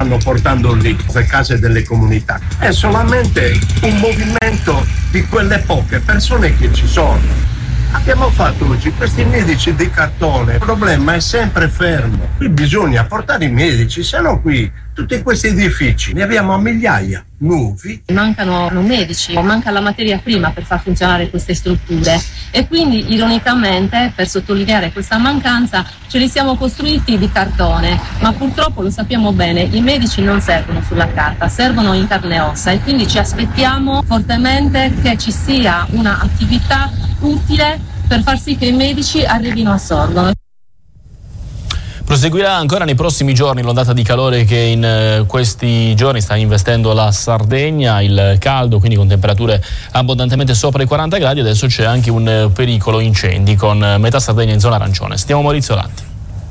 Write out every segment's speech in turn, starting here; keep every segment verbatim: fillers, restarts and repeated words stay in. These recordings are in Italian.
stanno portando lì, le case delle comunità. È solamente un movimento di quelle poche persone che ci sono. Abbiamo fatto oggi questi medici di cartone, il problema è sempre fermo. Qui bisogna portare i medici, se no qui tutti questi edifici ne abbiamo a migliaia, nuovi. Mancano medici, manca la materia prima per far funzionare queste strutture e quindi ironicamente, per sottolineare questa mancanza, ce li siamo costruiti di cartone, ma purtroppo lo sappiamo bene, i medici non servono sulla carta, servono in carne e ossa e quindi ci aspettiamo fortemente che ci sia una attività utile per far sì che i medici arrivino a Sorgo. Proseguirà ancora nei prossimi giorni l'ondata di calore che in eh, questi giorni sta investendo la Sardegna, il caldo, quindi con temperature abbondantemente sopra i quaranta gradi. Adesso c'è anche un eh, pericolo incendi con eh, metà Sardegna in zona arancione. Stiamo Maurizio Lanti.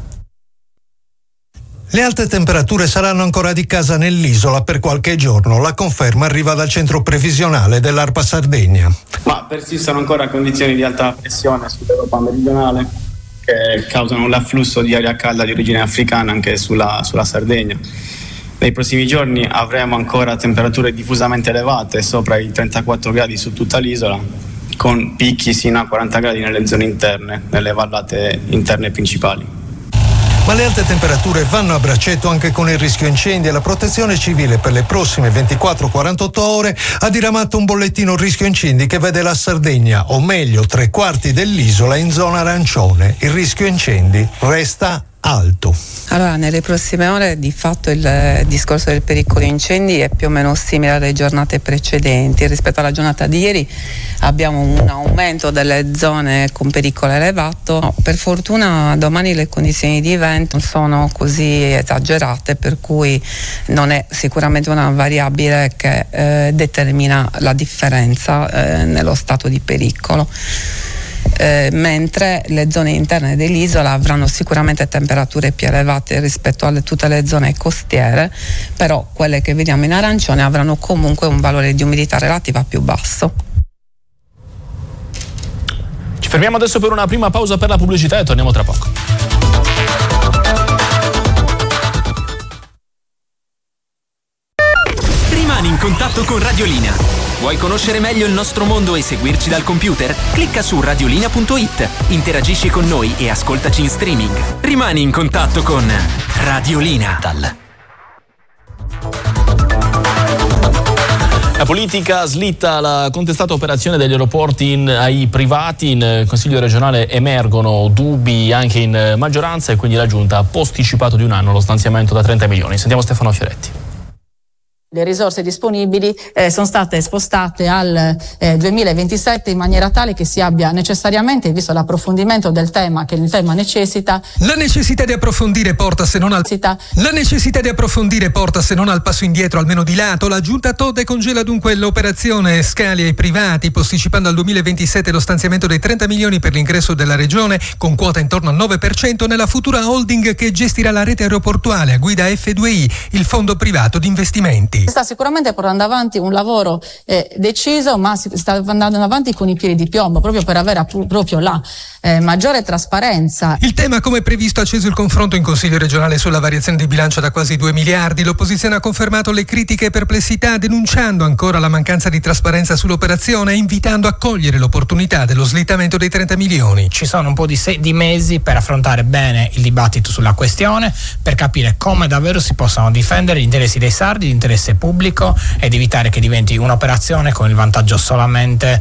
Le alte temperature saranno ancora di casa nell'isola per qualche giorno. La conferma arriva dal centro previsionale dell'ARPA Sardegna. Ma persistono ancora condizioni di alta pressione sull'Europa meridionale che causano l'afflusso di aria calda di origine africana anche sulla, sulla Sardegna. Nei prossimi giorni avremo ancora temperature diffusamente elevate, sopra i trentaquattro gradi su tutta l'isola, con picchi sino a quaranta gradi nelle zone interne, nelle vallate interne principali. Ma le alte temperature vanno a braccetto anche con il rischio incendi e la Protezione Civile per le prossime ventiquattro quarantotto ore ha diramato un bollettino rischio incendi che vede la Sardegna, o meglio tre quarti dell'isola, in zona arancione. Il rischio incendi resta alto. Allora, nelle prossime ore di fatto il discorso del pericolo incendi è più o meno simile alle giornate precedenti. Rispetto alla giornata di ieri abbiamo un aumento delle zone con pericolo elevato. No, per fortuna domani le condizioni di vento non sono così esagerate, per cui non è sicuramente una variabile che eh, determina la differenza eh, nello stato di pericolo. Eh, mentre le zone interne dell'isola avranno sicuramente temperature più elevate rispetto a tutte le zone costiere, però quelle che vediamo in arancione avranno comunque un valore di umidità relativa più basso. Ci fermiamo adesso per una prima pausa per la pubblicità e torniamo tra poco. Rimani in contatto con Radiolina. Vuoi conoscere meglio il nostro mondo e seguirci dal computer? Clicca su radiolina punto it, interagisci con noi e ascoltaci in streaming. Rimani in contatto con Radiolina. La politica slitta la contestata operazione degli aeroporti in, ai privati. In Consiglio regionale emergono dubbi anche in maggioranza e quindi la Giunta ha posticipato di un anno lo stanziamento da trenta milioni. Sentiamo Stefano Fioretti. Le risorse disponibili eh, sono state spostate al eh, duemilaventisette in maniera tale che si abbia necessariamente, visto l'approfondimento del tema che il tema necessita, la necessità di approfondire porta se non al la necessità di approfondire porta se non al passo indietro almeno di lato. La Giunta Todde congela dunque l'operazione scali ai privati, posticipando al duemilaventisette lo stanziamento dei trenta milioni per l'ingresso della regione con quota intorno al nove per cento nella futura holding che gestirà la rete aeroportuale a guida F due I, il fondo privato di investimenti. Si sta sicuramente portando avanti un lavoro eh, deciso, ma si sta andando avanti con i piedi di piombo, proprio per avere appu- proprio la eh, maggiore trasparenza. Il tema, come previsto, ha acceso il confronto in Consiglio regionale sulla variazione di bilancio da quasi due miliardi. L'opposizione ha confermato le critiche e perplessità, denunciando ancora la mancanza di trasparenza sull'operazione e invitando a cogliere l'opportunità dello slittamento dei trenta milioni. Ci sono un po' di, se- di mesi per affrontare bene il dibattito sulla questione, per capire come davvero si possano difendere gli interessi dei sardi, gli interessi pubblico ed evitare che diventi un'operazione con il vantaggio solamente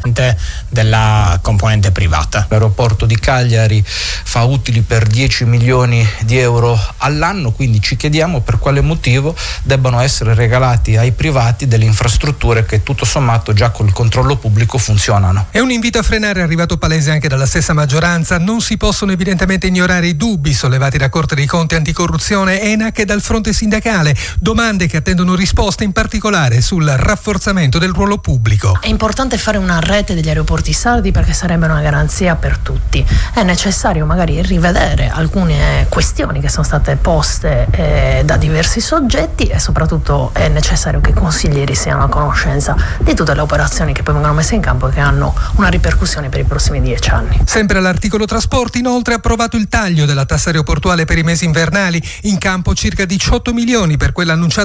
della componente privata. L'aeroporto di Cagliari fa utili per dieci milioni di euro all'anno, quindi ci chiediamo per quale motivo debbano essere regalati ai privati delle infrastrutture che tutto sommato già col controllo pubblico funzionano. È un invito a frenare arrivato palese anche dalla stessa maggioranza. Non si possono evidentemente ignorare i dubbi sollevati da Corte dei Conti Anticorruzione, ENAC e dal fronte sindacale, domande che attendono risposte in particolare sul rafforzamento del ruolo pubblico. È importante fare una rete degli aeroporti sardi perché sarebbe una garanzia per tutti. È necessario magari rivedere alcune questioni che sono state poste eh, da diversi soggetti e soprattutto è necessario che i consiglieri siano a conoscenza di tutte le operazioni che poi vengono messe in campo e che hanno una ripercussione per i prossimi dieci anni. Sempre all'articolo trasporti, inoltre, ha approvato il taglio della tassa aeroportuale per i mesi invernali. In campo circa diciotto milioni per quella annunciata